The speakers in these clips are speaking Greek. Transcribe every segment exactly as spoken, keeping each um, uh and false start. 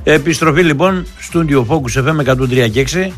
Επιστροφή λοιπόν στούντιο Focus εφ εμ εκατόν τρία και έξι.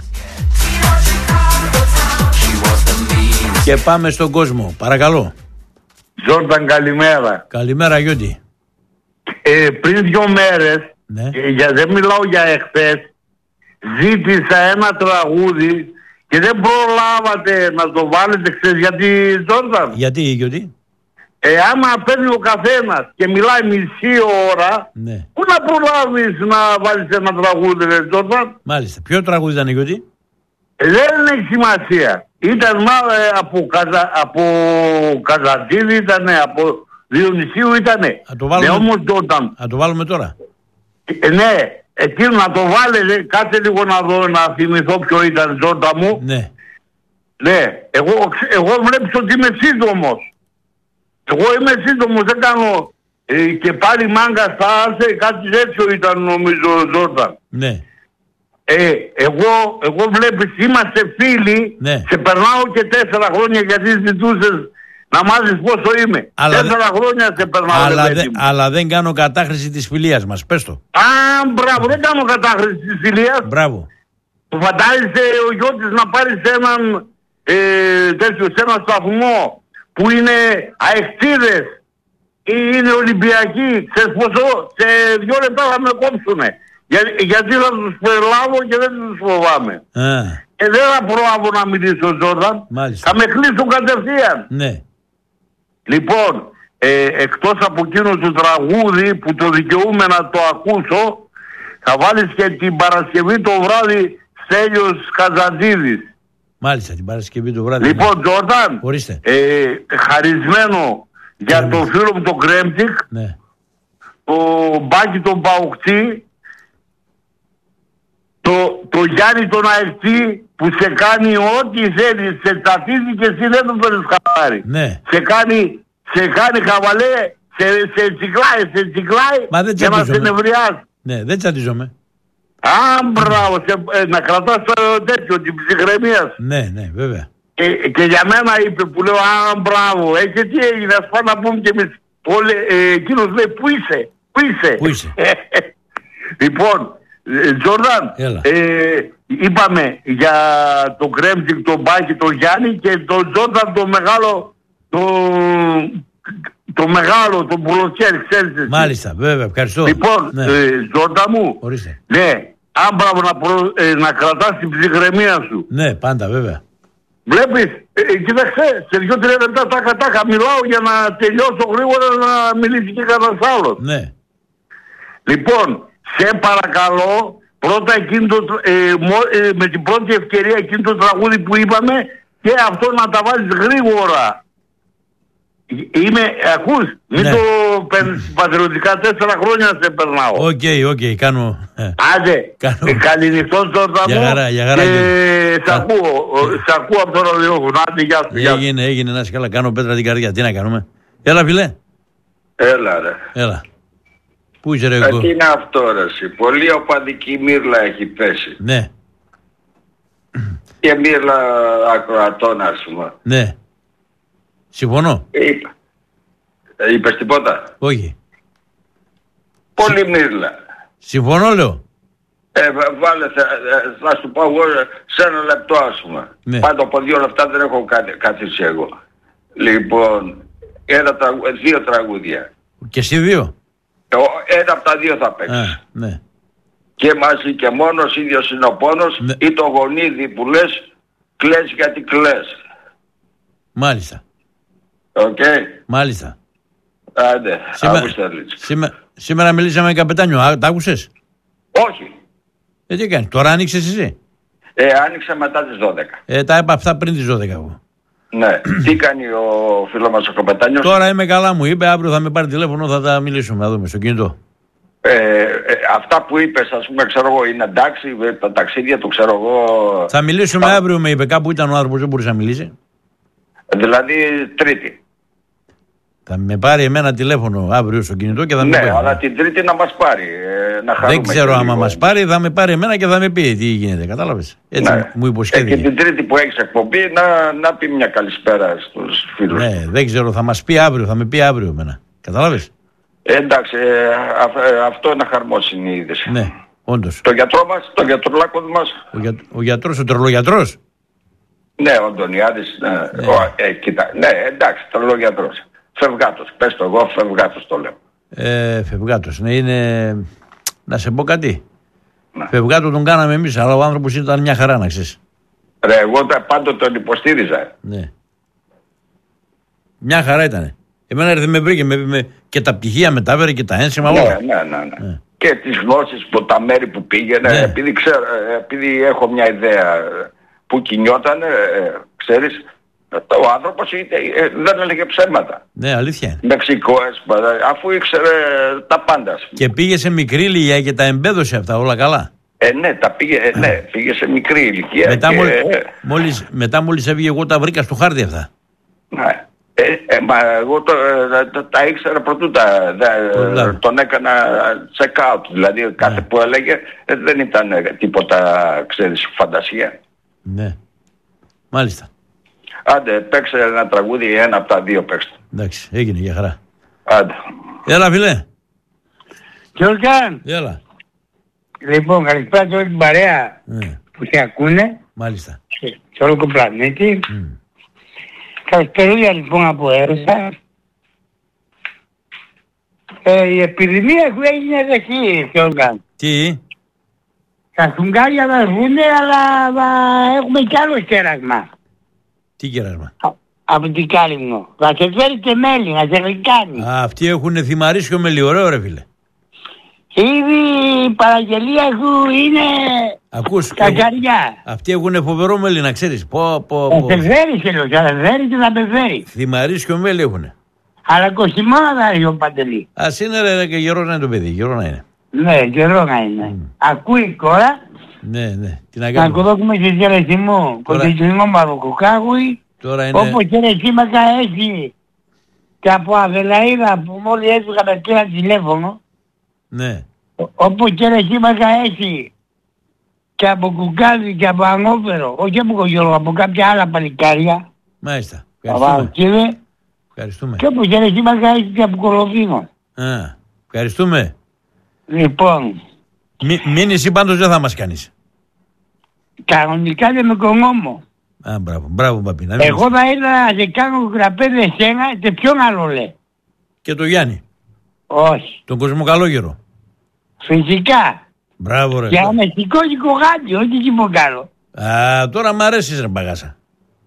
Και πάμε στον κόσμο. Παρακαλώ. Τζόρνταν, καλημέρα. Καλημέρα, Γιώτη. Ε, πριν δύο μέρες, ναι. ε, για, δεν μιλάω για εχθές, ζήτησα ένα τραγούδι και δεν προλάβατε να το βάλετε, ξέρεις γιατί, Τζόρνταν? Γιατί, Γιώτη? Ε, άμα παίρνει ο καθένας και μιλάει μισή ώρα, ναι. πού να προλάβεις να βάλεις ένα τραγούδι, ρε Τζόρνταν? Μάλιστα. Ποιο τραγούδι ήταν, Γιώτη? Ε, δεν έχει σημασία. Ήταν μάλλον ε, από, Καζα, από Καζαντίδη, ήταν από Διονυσίου, ήτανε. Ναι, όμως Τζόρνταν. Να το βάλουμε τώρα. Ε, ναι, εκείνο να το βάλετε, κάτσε λίγο να δω, να θυμηθώ ποιο ήταν, Τζόρνταν μου. Ναι. Ναι, εγώ, εγώ βλέπεις ότι είμαι σύντομος. Εγώ είμαι σύντομος, δεν κάνω ε, και πάλι μάγκα στα άρθε, κάτι τέτοιο ήταν νομίζω, Τζόρνταν. Ναι. Ε, εγώ, εγώ βλέπεις, είμαστε φίλοι, ναι. Σε περνάω και τέσσερα χρόνια γιατί ζητούσες να μάθεις πόσο είμαι. Αλλά τέσσερα δε... χρόνια σε περνάω. Αλλά, δε... αλλά δεν κάνω κατάχρηση της φιλίας μας, πες το. Α, μπράβο, δεν κάνω κατάχρηση της φιλίας. Μπράβο. Του φαντάζεσαι ο Γιώτης να πάρει σε έναν ε, τέτοιο, σε έναν σταθμό που είναι αεξίδες ή είναι Ολυμπιακοί, ξέρεις πόσο, σε δυο λεπτά θα με κόψουνε. Για, γιατί θα τους προλάβω και δεν τους φοβάμαι. Α. Και δεν θα προλάβω να μιλήσω, Τζόρνταν. Μάλιστα. Θα με κλείσουν κατευθείαν. Ναι. Λοιπόν, ε, εκτός από εκείνο το τραγούδι που το δικαιούμαι να το ακούσω, θα βάλεις και την Παρασκευή το βράδυ Στέλιος Καζαντίδης. Μάλιστα, την Παρασκευή το βράδυ. Λοιπόν, Τζόρνταν, ε, χαρισμένο για ναι. το φίλο μου τον Κρέμτικ, ναι. το Μπάκι τον Παουκτή, το, το Γιάννη τον Αεκτή που σε κάνει ό,τι θέλει, σε ταφίζει και εσύ δεν το παίρνεις χαβάρι. Ναι. Σε κάνει, σε κάνει χαβαλέ, σε, σε τσικλάει, σε τσικλάει για να σε νευριάζει. Ναι, δεν τσαντιζόμαι. Α, μπράβο, σε, ε, να κρατάς το τέτοιο, την ψυχραιμία σου. Ναι, ναι, βέβαια. Και, και για μένα είπε που λέω, α, μπράβο, ε, και τι έγινε, ας πάμε να πούμε και εμείς. Ε, εκείνος λέει, πού είσαι, πού είσαι. Πού είσαι. Λοιπόν, Τζόρνταν, ε, είπαμε για τον Κρέμτικ, τον Μπάκη, τον Γιάννη και τον Τζόρνταν το μεγάλο, το, το μεγάλο, τον Πουλοτσέρ, ξέρετε. Μάλιστα, βέβαια, ευχαριστώ. Λοιπόν, ναι. ε, Τζόρνταν μου, ορίστε. Ναι, αν μπράβο να, προ, ε, να κρατάς την ψυχραιμία σου. Ναι, πάντα βέβαια. Βλέπεις, ε, κοίταξε, σε δύο τρία λεπτά τάκα τάκα μιλάω για να τελειώσω γρήγορα να μιλήσει και κανένας άλλος. Ναι. Λοιπόν, σε παρακαλώ, πρώτα εκείνο το, ε, μο, ε, με την πρώτη ευκαιρία εκείνο το τραγούδι που είπαμε και αυτό να τα βάλεις γρήγορα. Είμαι, ακούς, μην ναι. το παίρνεις πατριωτικά, τέσσερα χρόνια σε περνάω. Οκ, okay, οκ, okay, κάνω... Άντε, κάνω... ε, καληνυχτός τον για χαρά, για χαρά. Και σ' ακούω, σ' ακούω από το ραδιόφωνο. Άντε, γεια σου. Έγινε, έγινε, να είσαι καλά, κάνω πέτρα την καρδιά, τι να κάνουμε. Έλα, φιλέ. Έλα, ρε. Έλα. Πού είσαι, ρε, εγώ. Τι είναι αυτό, ρε, εσύ. Πολύ οπαδική μύρλα έχει πέσει. Ναι. Και μύρλα ακροατών, ας πούμε. Ναι. Συμφωνώ. Είπα. Ε, είπες τίποτα. Όχι. Πολύ Συ... μύρλα. Συμφωνώ, λέω. Ε, βάλε, θα, θα σου πω εγώ σε ένα λεπτό, ας πούμε. Ναι. Πάντω από δύο λεπτά δεν έχω καθίσει εγώ. Λοιπόν, ένα τραγου... δύο τραγούδια. Και εσύ δύο. Ένα από τα δύο θα παίξεις. Α, ναι. Και μαζί και μόνος, ίδιος είναι ο πόνος, ναι. Ή το γονίδι που λες, κλαις γιατί κλαις. Μάλιστα. Οκ. Okay. Μάλιστα. Άντε, σήμερα, σήμερα, σήμερα μιλήσαμε με καπετάνιο, Α, τα άκουσες? Όχι. Ε, τι κάνεις, τώρα άνοιξες εσύ? Ε, άνοιξα μετά τις δώδεκα. Ε, τα είπα αυτά πριν τις δώδεκα εγώ. Ναι. Τι κάνει ο φίλος μας ο καπετάνιος? Τώρα είμαι καλά, μου είπε, αύριο θα με πάρει τηλέφωνο, θα τα μιλήσουμε, να δούμε στο κινητό. Ε, ε, αυτά που είπες, ας πούμε, ξέρω εγώ, είναι εντάξει, τα ταξίδια του, ξέρω εγώ... Θα μιλήσουμε θα... αύριο, με είπε, κάπου ήταν ο άνθρωπος, δεν μπορούσε να μιλήσει. Δηλαδή Τρίτη. Θα με πάρει εμένα τηλέφωνο αύριο στο κινητό και θα με ναι, πει. Ναι, αλλά την Τρίτη να μας πάρει. Ε, να χαρούμε. Δεν ξέρω άμα μας πάρει, θα με πάρει εμένα και θα με πει τι γίνεται. Κατάλαβες. Έτσι ναι. Μου υποσχέθηκε. Ε, και την Τρίτη που έχεις εκπομπή να, να πει μια καλησπέρα στους φίλους. Ναι, δεν ξέρω, θα μας πει αύριο, θα με πει αύριο εμένα. Κατάλαβες. Ε, εντάξει, ε, α, ε, αυτό είναι χαρμόσυνη είδηση. Ναι. Όντως. Το γιατρό μας, το γιατρολάκο μας. Ο, για, ο γιατρός, ο τρελογιατρός. Ναι, ο Αντωνιάδης, ναι, Ναι. ο, ε, κοίτα, ναι, εντάξει, τρελογιατρός. Φευγάτος, πες το εγώ, Φευγάτος το λέω. Ε, Φευγάτος, ναι, είναι... Να σε πω κάτι. Ναι. Φευγάτο τον κάναμε εμείς, αλλά ο άνθρωπος ήταν μια χαρά, να ξέρεις. Ρε, εγώ τα- πάντοτε τον υποστήριζα. Ναι. Μια χαρά ήτανε. Εμένα δεν με βρήκε με, με, και τα πτυχία μετάβερε και τα ένσημα Ναι, όλα. ναι, ναι, ναι. Ναι. Και τις γνώσεις που τα μέρη που πήγαινε, Ναι. επειδή, ξέρω, επειδή έχω μια ιδέα ε, που κινιόταν, ε, ξέρεις, ε, ο άνθρωπος είτε, ε, δεν έλεγε ψέματα. Ναι, αλήθεια είναι. Μεξικό, έσπα, αφού ήξερε τα πάντα. ας πούμε. Και πήγε σε μικρή ηλικία και τα εμπέδωσε αυτά όλα καλά. Ε, ναι, τα πήγε, ε, ναι, πήγε σε μικρή ηλικία. Μετά, και, μόλι, ε, μόλις, μετά μόλις έβγε εγώ τα βρήκα στο χάρτη αυτά. ναι. Ε, ε, μα εγώ το, ε, τα, τα ήξερα πρωτού τα, τα- Προλάβει. τον έκανα check out, δηλαδή κάθε Ναι. που έλεγε ε, δεν ήταν ε, τίποτα, ξέρεις, φαντασία. Ναι. Μάλιστα. Άντε, παίξε ένα τραγούδι, ένα από τα δύο παίξτε. Εντάξει, έγινε για χαρά. Άντε. Έλα, φιλέ. Γιώργαν, Έλα. λοιπόν, καλησπέρα σε όλη την παρέα Ναι. που σε ακούνε Μάλιστα. σε, σε όλο τον πλανήτη. Μμ. Καλησπέρα λοιπόν από Έρωτα. Ε, η επιδημία που έγινε εκεί, Γιώργαν. Τι. Τα σουγκάρια θα βγουνε, αλλά θα έχουμε κι άλλο κέρασμα. Τι κεράσμα. Α- Από την Κάλυμνο. Θα σε φέρει και μέλι, να σε κάνει. Α, αυτοί έχουν θυμαρίσιο με ωραίο ρε φίλε. Ήδη η παραγγελία σου είναι Ακούς. κακαριά. Αυτοί έχουν φοβερό μέλι, να ξέρεις. Πω, πω, Θα πω. σε φέρει και λέω, θα σε φέρει και θα με φέρει. Θυμαρίσιο μέλι έχουνε. Αλλά κοσιμόνα θα έχει ο Παντελή. Ας είναι ρε, ρε και γερό να είναι το παιδί. Γερό να είναι. Ναι, καιρό να είναι. Ακούει η κόρα, Ναι, ναι. Τι να να κάνουμε. κοδόκουμε σε χαιρετισμό. Κοντινό μαροκοκάγουι, Τώρα είναι. όπως χαιρετισμάκα έχει και από Αδελαίδα που μόλι έφυγα με πήραν τηλέφωνο, Ναι. ο- όπως χαιρετισμάκα έχει και από Κουκάδη και από Ανώφερο, όχι από Κογιώργο, από κάποια άλλα παλικάρια, Μάλιστα. από Ευχαριστούμε. Αλκίδε, Ευχαριστούμε. και όπως χαιρετισμάκα έχει και από Κολοφίνο. Α, ευχαριστούμε. Λοιπόν, Μη, μήνυση πάντως δεν θα μας κάνεις. κανονικά δεν με κομμόμω. Α, μπράβο. Μπράβο, παπί. Να μην Εγώ θα ήθελα να σε κάνω γραπέδε εσένα και ποιον άλλο λέει. Και το Γιάννη. Όχι. Τον Κοσμοκαλόγερο. Φυσικά. Μπράβο, ρε. Για να με σηκώσει κογάτι, όχι κυποκάλο. Α, τώρα μ' αρέσεις ρε μπαγάσα.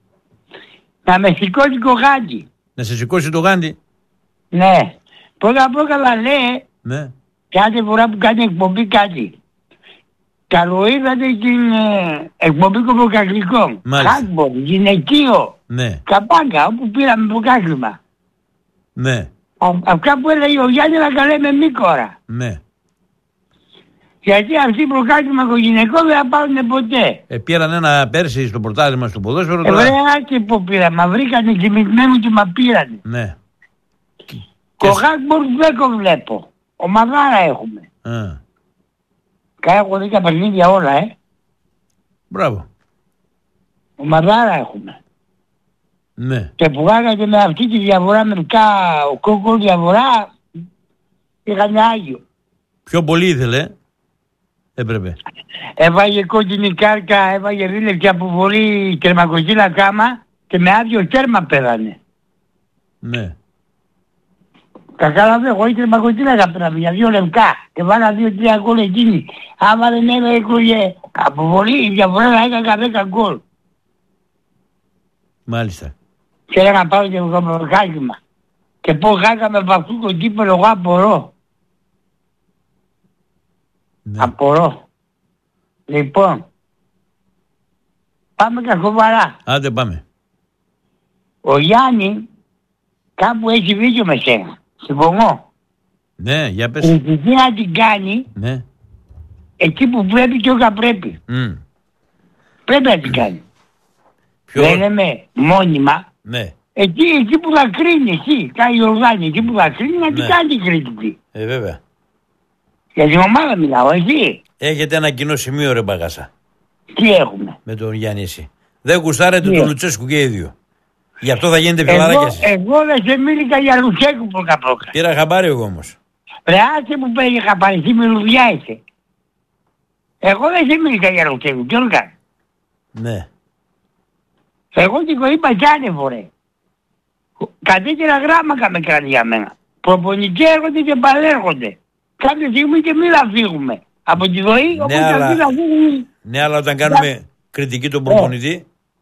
Να με σηκώσει κογάτι. Να σε σηκώσει το γάντι. Ναι. Πρώτα απ' όλα λέει Ναι. κάθε φορά που κάνει εκπομπή κάτι. Καλώ ήρθατε στην ε, εκπομπή κοποκακλικών. Μάλιστα. Χάκμπορ, γυναικείο, Ναι. καπάγκα, όπου πήραμε ποκάκλημα. Ναι. Α- Αυτά που έλεγε ο Γιάννη να καλέμε μήκορα. Ναι. Γιατί αυτοί οι προκάλημα οικογενειακό δεν θα πάρουν ποτέ. Ε, πήραν ένα πέρσι στο πρωτάθλημα στο ποδόσφαιρο. Ε, Τώρα... βρε, άκη που πήρα, μα βρήκανε κοιμισμένοι και μα πήρανε. Ναι. Κογάκμπορ δεν το βλέπω. Ομαδάρα έχουμε. Α, Κα έχω δει τα παιχνίδια όλα, ε. μπράβο. Ομαδάρα έχουμε. Ναι. Και που γάγατε με αυτή τη διαφορά, με κα, ο κόκκολ διαφορά, είχαν Άγιο. Πιο πολύ ήθελε. Έπρεπε. Έβαγε κόκκινη κάρκα, έβαγε δίλευκη αποβολή κρεμακοκύλα κάμα και με άδειο τέρμα πέρανε. Ναι. Κακάλαβε, εγώ η κρεμακοκύλα θα πέραμε για δύο λεπτά και βάλα δύο-τρία γκολ εκείνη. Άμα δεν έκλογε αποβολή, η διαφορά θα έκανα δέκα γκολ. Μάλιστα. Και έλεγα πάω και το χάκημα. Και πώς χάκαμε από αυτού το κύπελο, εγώ απορώ. Ναι. Απορώ. Λοιπόν, πάμε και σοβαρά. Άντε πάμε. Ο Γιάννη κάπου έχει δίκιο με σένα. Συμφωνώ. Ναι, για Η πες. κριτική να την κάνει Ναι. εκεί που πρέπει και όταν πρέπει. Μμ. Πρέπει να την κάνει. Ποιο... Δεν λέμε μόνιμα. Ναι. Εκεί, εκεί που θα κρίνει, εκεί, κάνει οργάνη, εκεί που θα κρίνει να την Ναι. κάνει την κριτική. Ε, βέβαια. Για την ομάδα μιλάω, εσύ. Έχετε ένα κοινό σημείο ρε μπαγάσα. Τι έχουμε. Με τον Γιάννη εσύ. Δεν γουστάρετε Τι τον ε? Λουτσέσκου και οι δύο. Γι' αυτό θα γίνετε Εγώ, φιλαράκια εσείς. εγώ δεν σε μίληκα για Λουτσέκου πρώτα πρώτα. Πήρα χαμπάρι εγώ όμως. Ρε άσε που παίρνει χαπαριστή με λουδιά είσαι. Εγώ δεν σε μίλησα για Λουτσέκου, τι όλο κάνει. Ναι. Εγώ τι το είπα κι άνευο ρε. Κατέτερα γράμματα με κρατεί για μένα. Προπονητικοί έρχονται και παρέρχονται. Κάποια στιγμή και μην να φύγουμε. Από τη ζωή, Ναι, όπως αλλά... θα να φύγουμε. Ναι, αλλά όταν κάνουμε κριτική τον προπονητή...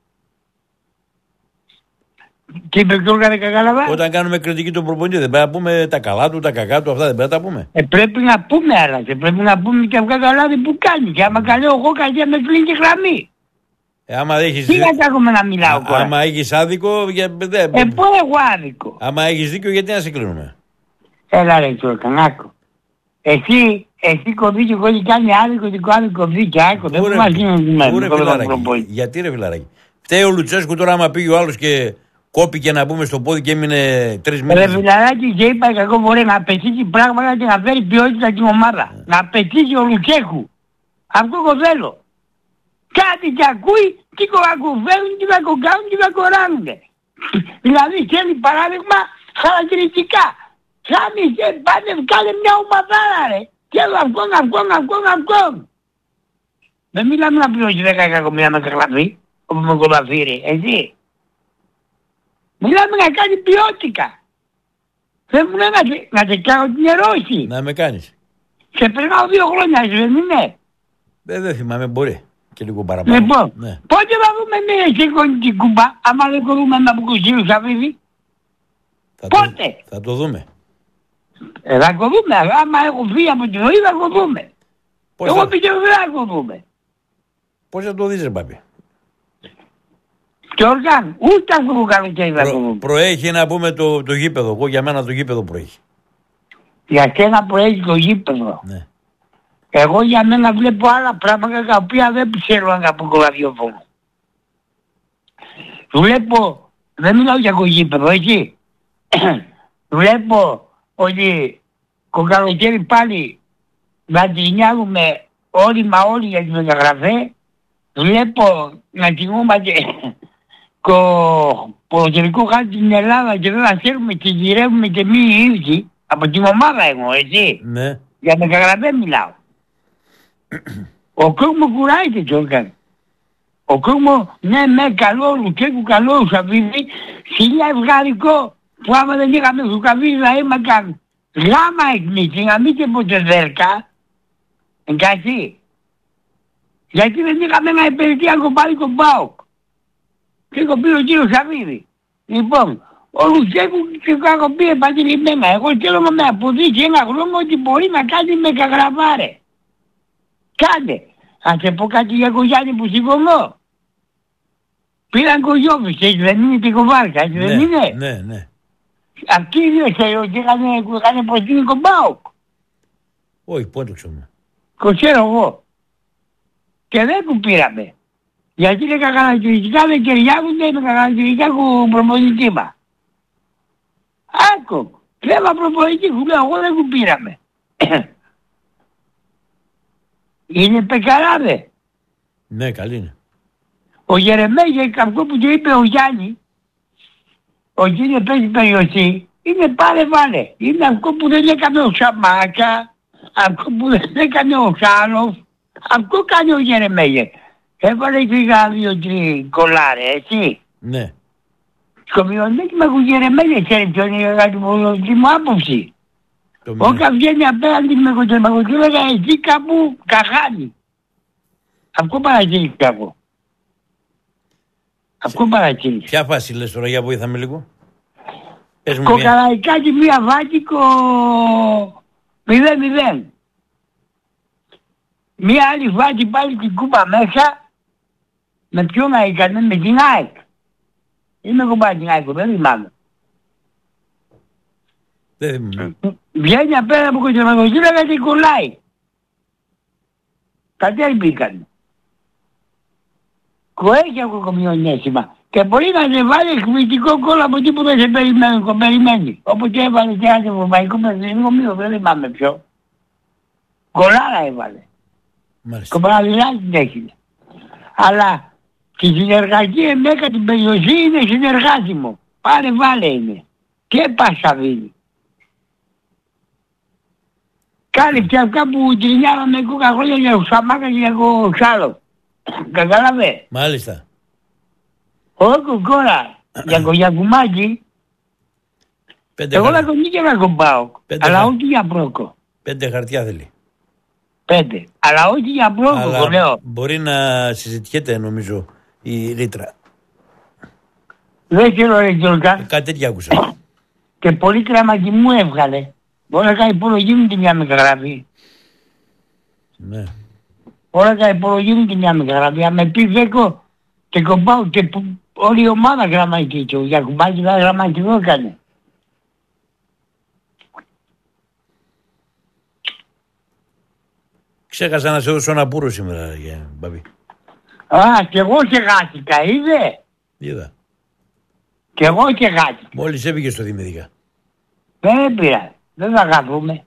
Τι είπε ποιο δεν κατάλαβα. Όταν κάνουμε κριτική τον προπονητή δεν πρέπει να πούμε τα καλά του, τα κακά του, αυτά δεν πρέπει να τα πούμε. Ε, πρέπει να πούμε άλλα και πρέπει να πούμε και αυτά τα λάθη που κάνει. Και άμα καλέω εγώ καρδιά με κλείνει και γραμμή. Ε, άμα έχεις... Τι να κάνουμε να μιλάω τώρα. Άμα έχεις άδικο... Για... Δεν... Ε, πού έχω άδικο. Άμα έχεις δίκιο, γιατί να σε κλείνουμε. Έλα ρε Τιόρκα, άκου. Εσύ, εσύ κομπί και εγώ κάνει άδικο και κάνει κομπί και άκου. Δεν μπορεί να γίνει. Γιατί ρε φιλαράκι. Φταίει ο Λουτσέσκου τώρα άμα πήγε ο άλλος και κόπηκε να πούμε στο πόδι και έμεινε τρεις μήνες. Ρε φιλαράκι και είπα και εγώ μπορεί να απαιτήσει πράγματα και να φέρει ποιότητα την ομάδα. Yeah. Να απαιτήσει ο Λουτσέσκου. Αυτό εγώ θέλω. Κάτι και ακούει, τι κοκακουφέρουν, τι θα κοκάνουν, τι θα κοράνουν. Δηλαδή θέλει παράδειγμα χαρακτηριστικά. Χάμισε, πάτε, κάνε μια ομαδάρα ρε. Θέλω αυτόν, αυτόν, αυτόν, αυτόν. Δεν μιλάμε να πει όχι δέκα εκατομμύρια με γραφή, όπου με κολαφύρει, εσύ. Μιλάμε να κάνει ποιότητα. Θέλουν να, να σε κάνω την ερώτηση. Να με κάνεις. Σε περνάω δύο χρόνια, εσύ δεν είναι. Δεν, δεν θυμάμαι, μπορεί. Και λίγο παραπάνω. Λοιπόν, ναι. Πότε θα δούμε μια σήκωνη την κουμπά, άμα δεν μπορούμε να αποκουσίους αφήβη. Πότε. Το, θα το δούμε. Ε, θα το δούμε, άμα έχω φύγει από τη ζωή θα το δούμε. Πώς Εγώ θα... πιστεύω δεν θα το δούμε. Πώς θα το δεις ρε Πάπη. Και όργαν, ούτε αυτό που κάνω και θα το δούμε. Προέχει να πούμε το, το γήπεδο, εγώ για μένα το γήπεδο προέχει. Για σένα προέχει το γήπεδο. Ναι. Εγώ για μένα βλέπω άλλα πράγματα τα οποία δεν ξέρω αν από κολαδιόφωνο. Βλέπω, δεν μιλάω για γήπεδο, έτσι. Βλέπω ότι το καλοκαίρι πάλι να τη νιάγουμε όλοι μα όλοι για τη μεταγραφή. Βλέπω να κοιμούμαστε το ποδοσφαιρικό χάρτη στην Ελλάδα και δεν θα ξέρουμε και γυρεύουμε και μη οι ίδιοι. Από την ομάδα εγώ, έτσι. Ναι. Για μεταγραφή μιλάω. Ο κόσμο κουράγεται κιόλας. Ο κόσμο, ναι, με καλό, Λουτσέκου καλό, Σαββίδη, χιλιά ευγαρικό. Που άμα δεν είχαμε Ζουκαβίδη θα ήμασταν γάμα εκμίση, να μην και ποτέ δέρκα. Εντάξει. Γιατί δεν είχαμε ένα υπηρετιακό πάλι τον ΠΑΟΚ. Και έχω πει ο κύριος Σαββίδη. Λοιπόν, ο Λουτσέκου και έχω πει επανειλημμένα. Εγώ θέλω να με αποδείξει ένα χρόνο ότι μπορεί να κάνει με καγραβάρε. Κάντε. Αν σε πω κάτι για Κογιάννη που συμφωνώ. Πήραν Κογιόβης, έτσι δεν είναι και Κοβάρκα, έτσι ναι, δεν είναι. Ναι, ναι. Αυτοί οι δύο ξέρουν ότι είχαν προτείνει τον ΠΑΟΚ. Όχι, πότε το ξέρουμε. Το ξέρω εγώ. Και δεν του πήραμε. Γιατί είναι κακανακτηριστικά δεν κερδιάζονται με κακανακτηριστικά του προπονητή μας. Άκου, θέμα προπονητή που λέω εγώ δεν του πήραμε. Είναι πεκαράδε. Ναι, καλή είναι. Ο Γερεμέγε, αυτό που του είπε ο Γιάννη, ο κύριε παίζει περιοχή, είναι πάρε βάλε. Είναι αυτό που δεν έκανε ο Σαμάκα, αυτό που δεν έκανε ο Σάλοφ, αυτό κάνει ο Γερεμέγε. Έβαλε και για δύο-τρει κολλάρε, έτσι. Ναι. Στο μειονέκτημα του Γερεμέγε, ξέρει ποιο είναι κάτι που μου άποψη. Όταν βγαίνει απέναντι με κοντεμαγωγή, εκεί κάπου καχάνει. Αυτό παρατήρησα εγώ. Αυτό παρατήρησα. Ποια φάση λες τώρα, για βοήθαμε λίγο. Κοκαλαϊκάκι μία βάτικο μηδέν μηδέν. Μία άλλη βάτη πάλι την κούπα μέσα. Με ποιον να έκανε, με την ΑΕΚ. Είμαι κομπά την ΑΕΚ, δεν θυμάμαι. Δεν θυμάμαι. Βγαίνει απέρα από κοντεμαγωγίλα και την κολλάει. Κατέρ μπήκαν. Κοέχει από κομμιονέσιμα. Και μπορεί να σε βάλει εκπληκτικό κόλλο από τι που δεν σε περιμένει, το περιμένει. Όποτε έβαλε και ένα ευρωπαϊκό παιχνίδι, μείο, δεν θυμάμαι ποιο. Κολλάρα έβαλε. Μάλιστα. Κομπραδιλά την έγινε. Αλλά τη συνεργασία μέκα την περιοχή είναι συνεργάσιμο. Πάρε βάλε είναι. Και πας Σαββίδη. Κάνει πια αυτά που τρινιάραμε κούκα χρόνια για ο Σαμάκα και για ο Ξάλο. Καταλάβε. Μάλιστα. Όχι κόρα για το Γιακουμάκι. Πέντε Εγώ χα... θα τον ήθελα να τον πάω. Πέντε Αλλά χα... όχι για πρόκο. Πέντε χαρτιά θέλει. Πέντε. Αλλά όχι για πρόκο, Αλλά το λέω. μπορεί να συζητιέται νομίζω η ρήτρα. Δεν ξέρω ρε Γιώργα. Κάτι τέτοια άκουσα. Και πολύ κραματι μου έβγαλε. Όλα τα υπολογή μου τη μια μεταγραφή. Ναι. Όλα τα υπολογή μου τη μια μεταγραφή. Αν με πει δέκο και κομπάω και που, όλη η ομάδα γραμματική και ο Γιακουμπάκη θα γραμματικό έκανε. Ξέχασα να σε δώσω ένα πουρο σήμερα, για Μπαμπή. Α, κι εγώ και γάτηκα, είδε. Είδα. Κι εγώ και γάτηκα. Μόλις έφυγε στο Δημητικά. Δεν πειράζει. Δεν θα καθούμε.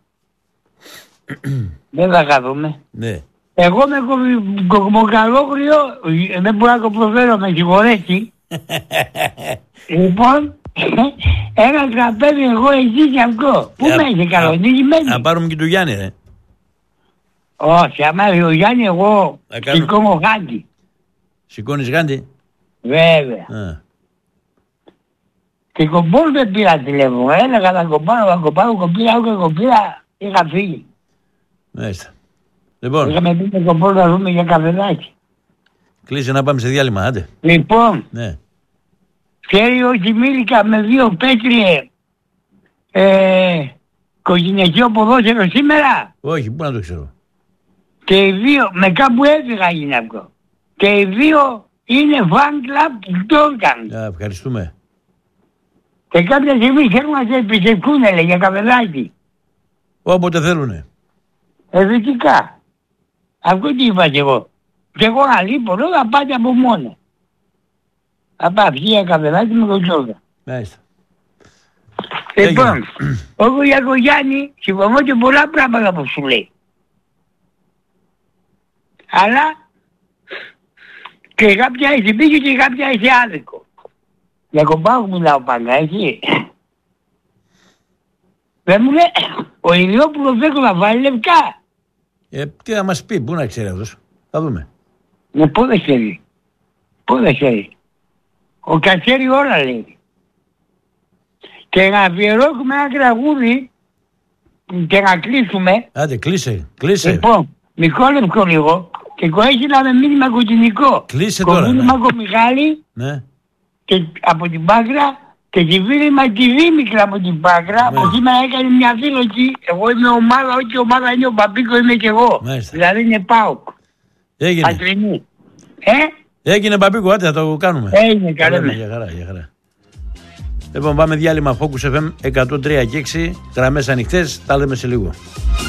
Δεν θα καθούμε. Ναι. Εγώ με κομμοκαλόγριο, δεν μπορώ να το προφέρω, με συγχωρέσει. Λοιπόν, ένα τραπέζι εγώ εκεί και αυτό. Πού με είσαι καλονίγημένη. Να πάρουμε και του Γιάννη, ρε. Όχι, άμα ο Γιάννη εγώ σηκώνω γάντι. Σηκώνεις γάντι. Βέβαια. Α. Και κομπόλ δεν πήρα τηλέφωνο. Έλεγα να κομπάρω, να κομπάρω, κομπήρα, όχι κομπήρα, είχα φύγει. Μάλιστα. Λοιπόν. Είχαμε πει με κομπόλ να δούμε για καφεδάκι. Κλείσε να πάμε σε διάλειμμα, άντε. Λοιπόν, ναι. Ξέρει ότι μίληκα με δύο πέτριε ε, οικογενειακό ποδόσφαιρο σήμερα. Όχι, πού να το ξέρω. Και οι δύο, με κάπου έφυγα γυναικό. Και οι δύο είναι fan club του Τζόρνταν. Ευχαριστούμε. Και κάποια στιγμή θέλουν να σε επιστευκούν, λέει, για καφεδάκι. Όποτε θέλουνε. Εδυτικά. Αυτό τι είπα και εγώ. Και εγώ να λείπω, λέω, θα πάτε από μόνο. Θα πάω βγει για καφεδάκι με τον Τζόρνταν. Μάλιστα. Λοιπόν, εγώ για τον Γιάννη συμφωνώ και πολλά πράγματα που σου λέει. Αλλά και κάποια έχει δίκιο και κάποια έχει άδικο. Για τον Πάο μιλάω πάντα, έτσι. Δεν μου λέει, ο Ηλιόπουλος δεν θα βάλει λευκά. Ε, τι να μας πει, πού να ξέρει αυτός. Θα δούμε. Ναι, πού δεν ξέρει. Πού δεν ξέρει. Ο Κατσέρι όλα λέει. Και να αφιερώσουμε ένα τραγούδι και να κλείσουμε. Άντε, κλείσε, κλείσε. Λοιπόν, μικρόλεπτο λίγο και έχει ένα μήνυμα κοντινικό. Κλείσε τώρα. Κοντινήμα ναι. Μιχάλη ναι. Και από την Πάκρα και τη φίλη τη Δήμητρα από την Πάκρα ναι. που σήμερα έκανε μια δήλωση. Εγώ είμαι ομάδα, όχι ομάδα είναι ο Μπαμπίκο, είμαι και εγώ. Μάλιστα. Δηλαδή είναι ΠΑΟΚ. Έγινε. Ατρινή. Ε? Έγινε Μπαμπίκο, άντε θα το κάνουμε. Έγινε, καλά. Για χαρά, για χαρά. Λοιπόν, πάμε διάλειμμα Focus εφ εμ εκατόν τρία και έξι, γραμμές ανοιχτές, τα λέμε σε λίγο.